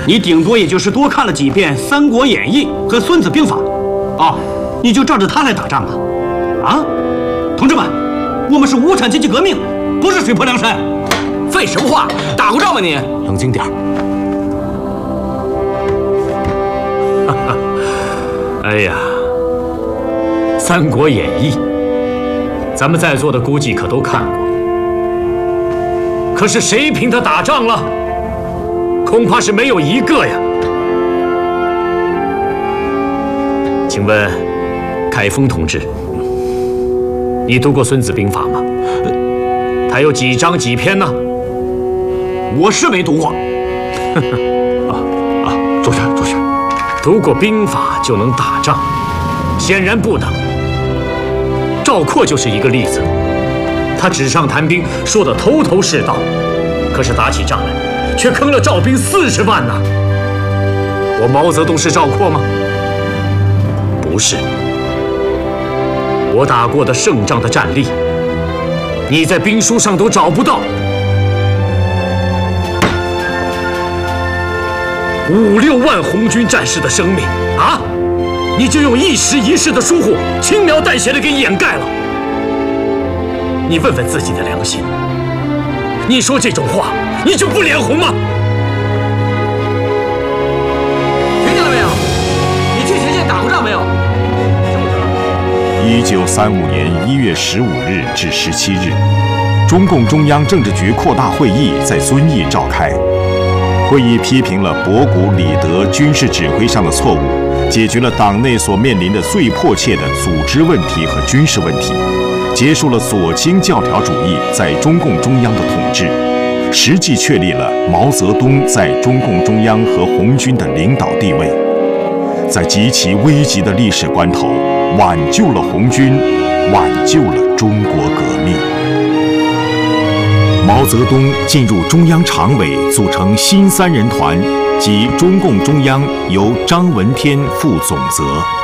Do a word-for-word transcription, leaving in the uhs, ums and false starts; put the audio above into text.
你顶多也就是多看了几遍《三国演义》和《孙子兵法》，哦，你就照着它来打仗啊？啊，同志们，我们是无产阶级革命，不是水泊梁山。 废什么话？打过仗吗你？ 冷静点儿。 哎呀，《三国演义》，咱们在座的估计可都看过。可是谁凭它打仗了？恐怕是没有一个呀。请问，凯丰同志，你读过《孙子兵法》吗？它有几章几篇呢？ 我是没读过。 啊啊，坐下坐下。 读过兵法就能打仗，显然不能。赵括就是一个例子，他纸上谈兵说得头头是道，可是打起仗来。 却坑了赵兵四十万呐！我毛泽东是赵括吗？不是。我打过的胜仗的战例，你在兵书上都找不到。五六万红军战士的生命啊，你就用一时一世的疏忽，轻描淡写的给掩盖了。你问问自己的良心，你说这种话。 你就不脸红吗？ 听见了没有？你去前线打过仗没有？ 一九三五年一月十五日至十七日，中共中央政治局扩大会议在遵义召开。会议批评了博古、李德军事指挥上的错误，解决了党内所面临的最迫切的组织问题和军事问题，结束了左倾教条主义在中共中央的统治。 实际确立了毛泽东在中共中央和红军的领导地位，在极其危急的历史关头，挽救了红军，挽救了中国革命。毛泽东进入中央常委，组成新三人团，即中共中央由张闻天负总责。